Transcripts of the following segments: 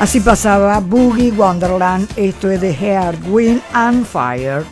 Así pasaba Boogie Wonderland, esto es de Earth, Wind and Fire.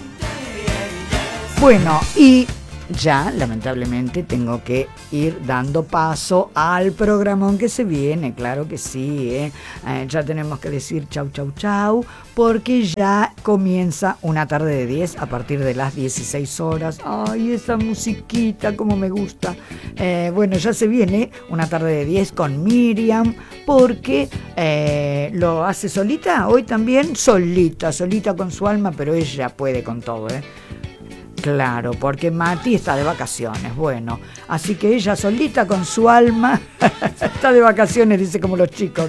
Bueno, y ya lamentablemente tengo que ir dando paso al programón que se viene, claro que sí, ya tenemos que decir chau chau chau, porque ya comienza Una Tarde de 10 a partir de las 16 horas. Ay, esa musiquita como me gusta. Bueno, ya se viene Una Tarde de 10 con Miriam, porque lo hace solita, hoy también solita con su alma, pero ella puede con todo, Claro, porque Mati está de vacaciones, bueno, así que ella solita con su alma está de vacaciones, dice como los chicos.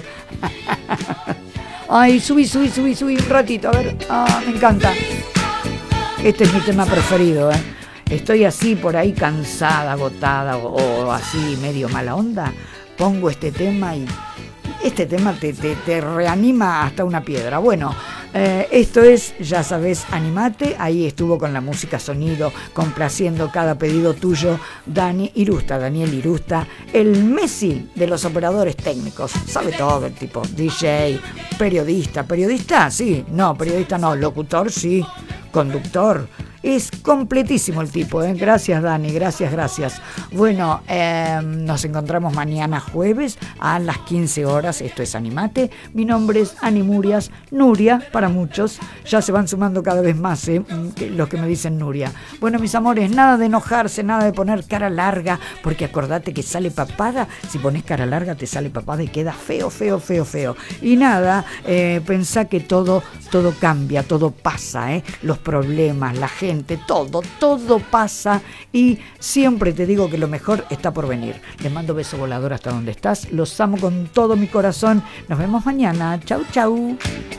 Ay, subí un ratito, a ver, me encanta. Este es mi tema preferido, Estoy así por ahí cansada, agotada o así medio mala onda, pongo este tema y este tema te reanima hasta una piedra. Bueno, esto es, ya sabes, Animate. Ahí estuvo con la música sonido, complaciendo cada pedido tuyo, Daniel Irusta, el Messi de los operadores técnicos. Sabe todo el tipo, DJ, periodista, sí, no, periodista no, locutor, sí, conductor. Es completísimo el tipo, Gracias, Dani, gracias. Bueno, nos encontramos mañana jueves a las 15 horas. Esto es Animate. Mi nombre es Ani Murias, Nuria para muchos. Ya se van sumando cada vez más los que me dicen Nuria. Bueno, mis amores, nada de enojarse, nada de poner cara larga, porque acordate que sale papada. Si pones cara larga te sale papada y queda feo. Y nada, pensá que todo cambia, todo pasa, los problemas, la gente, todo pasa, y siempre te digo que lo mejor está por venir. Les mando beso volador hasta donde estás, los amo con todo mi corazón. Nos vemos mañana, chau.